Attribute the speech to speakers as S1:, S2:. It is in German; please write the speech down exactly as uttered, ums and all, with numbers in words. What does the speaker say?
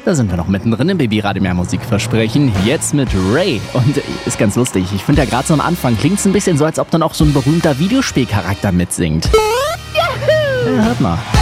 S1: Da sind wir noch mittendrin im Babyradio Mehr Musik versprechen. Jetzt mit Ray. Und ist ganz lustig. Ich finde ja gerade so am Anfang klingt es ein bisschen so, als ob dann auch so ein berühmter Videospielcharakter mitsingt. Ja, hört mal.